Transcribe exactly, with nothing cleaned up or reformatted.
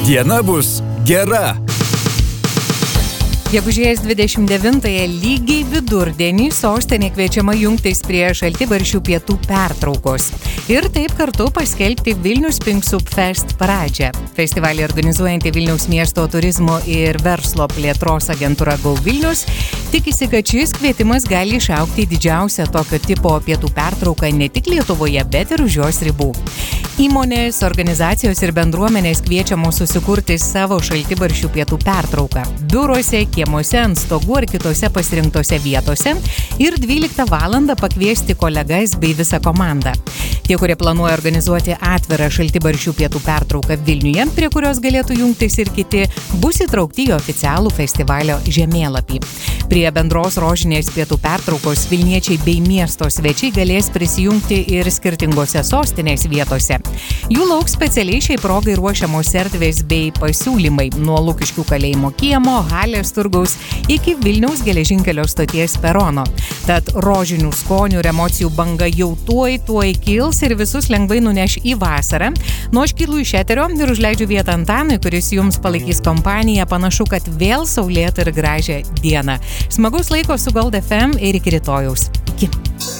Diena bus gera. Gegužės dvidešimt devintąją lygiai vidurdienį sostinė kviečiama jungtis prie šaltibarščių pietų pertraukos ir taip kartu paskelbti Vilnius Pink Soup Fest pradžią. Festivalį organizuojanti Vilniaus miesto turizmo ir verslo plėtros agentūra Go Vilnius tikisi, kad šis kvietimas gali išaugti į didžiausią tokio tipo pietų pertrauką ne tik Lietuvoje, bet ir už jos ribų. Įmonės, organizacijos ir bendruomenės kviečiamos susikurti savo šaltibarščių pietų pertrauką biuruose, kiemuose, ant stogų ar kitose pasirinktose vietose ir dvyliktą valandą pakviesti kolegas bei visą komandą. Tie, kurie planuoja organizuoti atvirą šaltibarščių pietų pertrauką Vilniuje, prie kurios galėtų jungtis ir kiti, bus įtraukti į oficialų festivalio žemėlapį. Prie bendros rožinės pietų pertraukos vilniečiai bei miesto svečiai galės prisijungti ir skirtingose sostinės vietose. Jų lauks specialiai šiai progai ruošiamos erdvės bei pasiūlymai nuo Lukiškių kalėjimo kiemo, Halės turgaus iki Vilniaus geležinkelio stoties perono. Tad rožinių skonių ir emocijų banga jau tuoj tuoj kils ir visus lengvai nuneš į vasarą. Nu, aš kylu iš eterio ir užleidžiu vietą Antanui, kuris jums palaikys kompaniją. Panašu, kad vėl saulėtą ir gražią dieną. Smagaus laiko su Gold F M ir iki rytojaus. Iki.